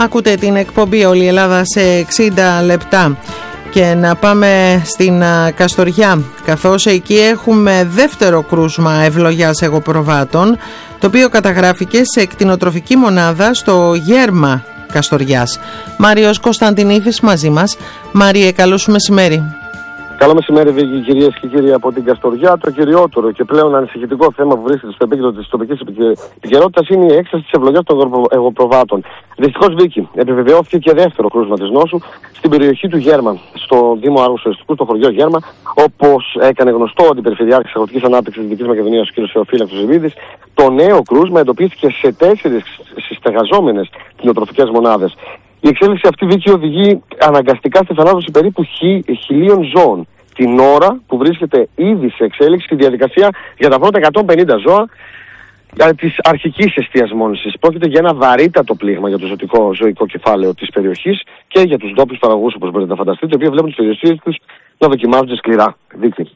Ακούτε την εκπομπή Όλη η Ελλάδα σε 60 λεπτά. Και να πάμε στην Καστοριά, καθώς εκεί έχουμε δεύτερο κρούσμα ευλογιάς εγωπροβάτων, το οποίο καταγράφηκε σε κτηνοτροφική μονάδα στο Γέρμα Καστοριάς. Μάριος Κωνσταντινίδης μαζί μας. Μάριε, καλό σου μεσημέρι. Καλό μεσημέρι, Βίκη, κυρίες και κύριοι από την Καστοριά. Το κυριότερο και πλέον ανησυχητικό θέμα που βρίσκεται στο επίκεντρο της τοπικής επικαιρότητας είναι η έκσταση της ευλογιάς των εγωπροβάτων. Δυστυχώς, Βίκη, επιβεβαιώθηκε και δεύτερο κρούσμα της νόσου στην περιοχή του Γέρμα, στο Δήμο Άργους Οριστικού, στο χωριό Γέρμα, όπως έκανε γνωστό ο Αντιπεριφερειάρχης Αγροτικής Ανάπτυξης της Δυτικής Μακεδονίας, ο κ. Θεοφύλακτος Ζεβίδης. Το νέο κρούσμα εντοπίστηκε σε 4 συστεγαζόμενες κτηνοτροφικές μονάδες. Η εξέλιξη αυτή, Βίκη, οδηγεί αναγκαστικά στη θανάτωση περίπου 1.000 ζώων την ώρα που βρίσκεται ήδη σε εξέλιξη τη διαδικασία για τα πρώτα 150 ζώα της αρχικής εστιασμόνησης. Πρόκειται για ένα βαρύτατο πλήγμα για το ζωικό κεφάλαιο της περιοχής και για τους ντόπιους παραγωγούς, όπως μπορείτε να φανταστείτε, οι οποίοι βλέπουν τις περιουσίες τους να δοκιμάζονται σκληρά. Βίκη.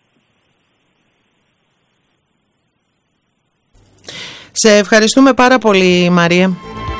Σε ευχαριστούμε πάρα πολύ, Μαρία.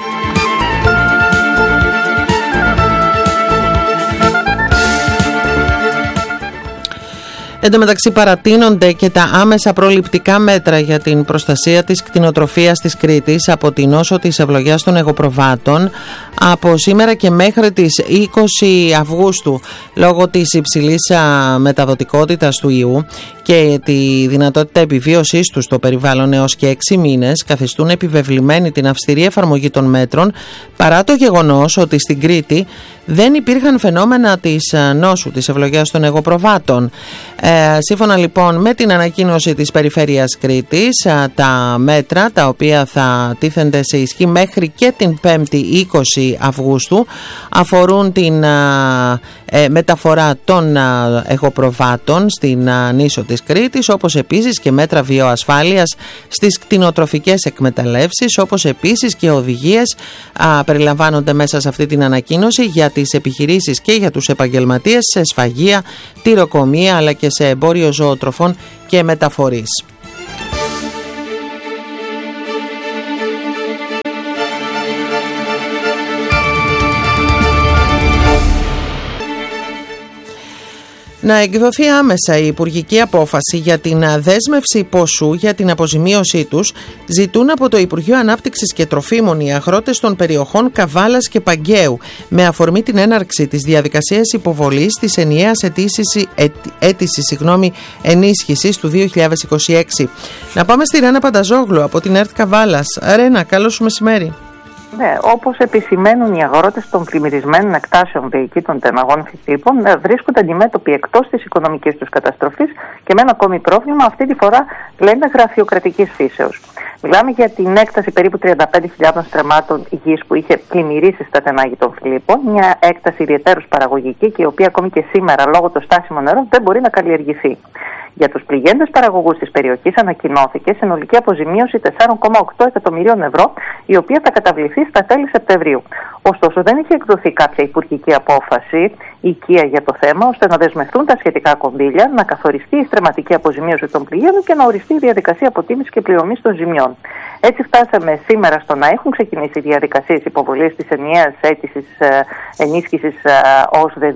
Εν τω μεταξύ παρατείνονται και τα άμεσα προληπτικά μέτρα για την προστασία της κτηνοτροφίας της Κρήτης από την νόσο της ευλογιάς των εγωπροβάτων από σήμερα και μέχρι τις 20 Αυγούστου λόγω της υψηλής μεταδοτικότητας του ιού και τη δυνατότητα επιβίωσής του στο περιβάλλον έως και 6 μήνες καθιστούν επιβεβλημένη την αυστηρή εφαρμογή των μέτρων παρά το γεγονός ότι στην Κρήτη δεν υπήρχαν φαινόμενα της νόσου της ευλογιάς των εγωπροβάτων. Σύμφωνα λοιπόν με την ανακοίνωση της Περιφέρειας Κρήτης, τα μέτρα τα οποία θα τίθενται σε ισχύ μέχρι και την 5η 20 Αυγούστου αφορούν την μεταφορά των εγωπροβάτων στην νήσο της Κρήτης, όπως επίσης και μέτρα βιοασφάλειας στις κτηνοτροφικές εκμεταλλεύσεις, όπως επίσης και οδηγίες περιλαμβάνονται μέσα σε αυτή την ανακοίνωση για τις επιχειρήσεις και για τους επαγγελματίες σε σφαγεία, τυροκομεία αλλά και σε εμπόριο ζωοτροφών και μεταφορής. Να εκδοθεί άμεσα η υπουργική απόφαση για την δέσμευση ποσού για την αποζημίωσή τους, ζητούν από το Υπουργείο Ανάπτυξης και Τροφίμων οι αγρότες των περιοχών Καβάλας και Παγκαίου, με αφορμή την έναρξη της διαδικασίας υποβολής της ενιαίας αίτησης ενίσχυσης του 2026. Να πάμε στη Ρένα Πανταζόγλου από την ΕΡΤ Καβάλας. Ρένα, καλό σου μεσημέρι. Ναι, όπως επισημαίνουν οι αγρότες των πλημμυρισμένων εκτάσεων διοικήτων τεμαγών φυτήπων, βρίσκονται αντιμέτωποι εκτός της οικονομικής τους καταστροφής και με ένα ακόμη πρόβλημα, αυτή τη φορά λένε γραφειοκρατικής φύσεως. Μιλάμε για την έκταση περίπου 35.000 στρεμμάτων γης που είχε πλημμυρίσει στα τεμάγη των Φιλίππων, μια έκταση ιδιαιτέρως παραγωγική και η οποία ακόμη και σήμερα λόγω των στάσιμων νερών δεν μπορεί να καλλιεργηθεί. Για τους πληγέντες παραγωγούς της περιοχής ανακοινώθηκε συνολική αποζημίωση 4,8 εκατομμυρίων ευρώ, η οποία θα καταβληθεί στα τέλη Σεπτεμβρίου. Ωστόσο, δεν είχε εκδοθεί κάποια υπουργική απόφαση οικία για το θέμα, ώστε να δεσμευτούν τα σχετικά κονδύλια, να καθοριστεί η στρεματική αποζημίωση των πληγέντων και να οριστεί η διαδικασία αποτίμησης και πληρωμής των ζημιών. Έτσι, φτάσαμε σήμερα στο να έχουν ξεκινήσει οι διαδικασίες υποβολής της ενιαίας αίτησης ενίσχυσης ΟΣΔΕ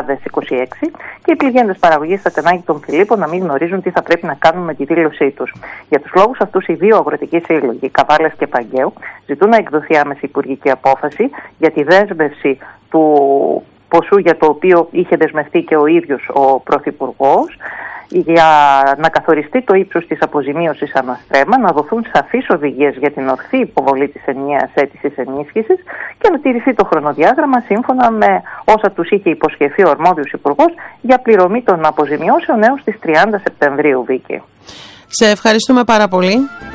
2026 και οι πληγέντες παραγωγής στα τεμάγη των Φιλίππων να μην γνωρίζουν τι θα πρέπει να κάνουν με τη δήλωσή τους. Για τους λόγους αυτούς, οι δύο αγροτικοί σύλλογοι, Καβάλας και Παγκαίου, ζητούν να εκδοθεί άμεση υπουργική απόφαση για τη δέσμευση του ποσού για το οποίο είχε δεσμευτεί και ο ίδιος ο Πρωθυπουργός, για να καθοριστεί το ύψος της αποζημίωσης αναστρέμμα, να δοθούν σαφείς οδηγίες για την ορθή υποβολή της ενιαίας αίτησης ενίσχυσης και να τηρηθεί το χρονοδιάγραμμα σύμφωνα με όσα τους είχε υποσχεθεί ο αρμόδιος υπουργός για πληρωμή των αποζημιώσεων έως τις 30 Σεπτεμβρίου, Βίκη. Σε ευχαριστούμε πάρα πολύ.